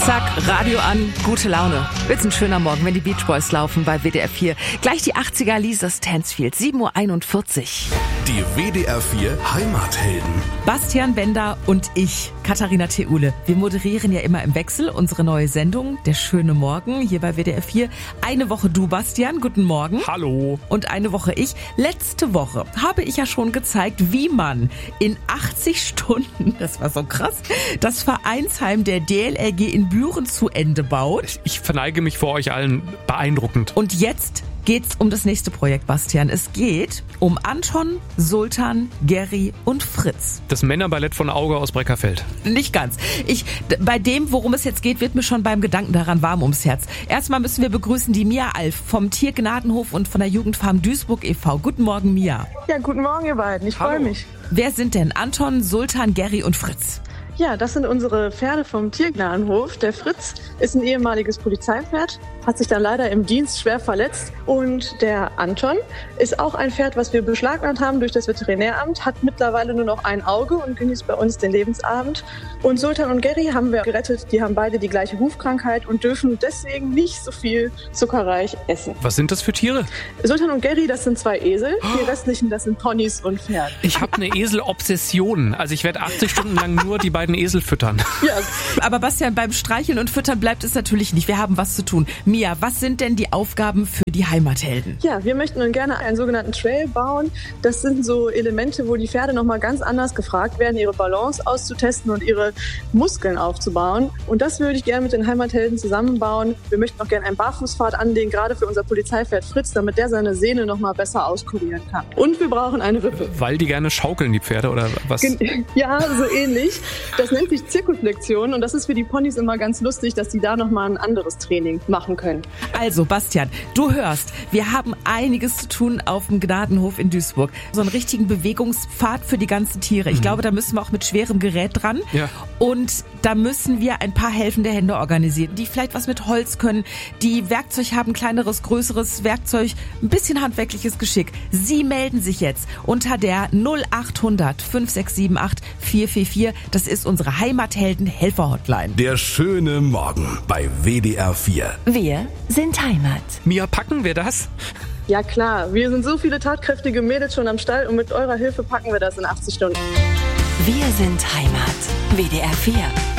Zack, Radio an, gute Laune. Wird's ein schöner Morgen, wenn die Beach Boys laufen bei WDR 4. Gleich die 80er Lisa Stansfield, 7:41 Uhr. Die WDR 4 Heimathelden. Bastian Bender und ich, Katharina Theule. Wir moderieren ja immer im Wechsel unsere neue Sendung, Der schöne Morgen, hier bei WDR 4. Eine Woche du, Bastian, guten Morgen. Hallo. Und eine Woche ich. Letzte Woche habe ich ja schon gezeigt, wie man in 80 Stunden, das war so krass, das Vereinsheim der DLRG in Büren zu Ende baut. Ich verneige mich vor euch allen, beeindruckend. Und jetzt geht's um das nächste Projekt, Bastian. Es geht um Anton, Sultan, Geri und Fritz. Das Männerballett von Auge aus Breckerfeld. Nicht ganz. Bei dem, worum es jetzt geht, wird mir schon beim Gedanken daran warm ums Herz. Erstmal müssen wir begrüßen die Mia Alf vom Tiergnadenhof und von der Jugendfarm Duisburg e.V. Guten Morgen, Mia. Ja, guten Morgen, ihr beiden. Ich freue mich. Wer sind denn Anton, Sultan, Geri und Fritz? Ja, das sind unsere Pferde vom Tiergnadenhof. Der Fritz ist ein ehemaliges Polizeipferd, hat sich dann leider im Dienst schwer verletzt. Und der Anton ist auch ein Pferd, was wir beschlagnahmt haben durch das Veterinäramt, hat mittlerweile nur noch ein Auge und genießt bei uns den Lebensabend. Und Sultan und Geri haben wir gerettet. Die haben beide die gleiche Hufkrankheit und dürfen deswegen nicht so viel zuckerreich essen. Was sind das für Tiere? Sultan und Geri, das sind 2 Esel. Die restlichen, das sind Ponys und Pferde. Ich habe eine Eselobsession. Also ich werde 80 Stunden lang nur die beiden Esel füttern. Ja. Aber Bastian, beim Streicheln und Füttern bleibt es natürlich nicht. Wir haben was zu tun. Mia, was sind denn die Aufgaben für die Heimathelden? Ja, wir möchten nun gerne einen sogenannten Trail bauen. Das sind so Elemente, wo die Pferde nochmal ganz anders gefragt werden, ihre Balance auszutesten und ihre Muskeln aufzubauen. Und das würde ich gerne mit den Heimathelden zusammenbauen. Wir möchten auch gerne einen Barfußpfad anlegen, gerade für unser Polizeipferd Fritz, damit der seine Sehne nochmal besser auskurieren kann. Und wir brauchen eine Rippe. Weil die gerne schaukeln, die Pferde, oder was? Ja, so ähnlich. Das nennt sich Zirkuslektion und das ist für die Ponys immer ganz lustig, dass die da nochmal ein anderes Training machen können. Also Bastian, du hörst, wir haben einiges zu tun auf dem Gnadenhof in Duisburg. So einen richtigen Bewegungspfad für die ganzen Tiere. Ich glaube, da müssen wir auch mit schwerem Gerät dran. Ja. Und da müssen wir ein paar helfende Hände organisieren, die vielleicht was mit Holz können, die Werkzeug haben, kleineres, größeres Werkzeug, ein bisschen handwerkliches Geschick. Sie melden sich jetzt unter der 0800 5678 444. Das ist unsere Heimathelden-Helfer-Hotline. Der schöne Morgen bei WDR 4. Wir sind Heimat. Mia, packen wir das? Ja klar, wir sind so viele tatkräftige Mädels schon am Stall und mit eurer Hilfe packen wir das in 80 Stunden. Wir sind Heimat. WDR 4.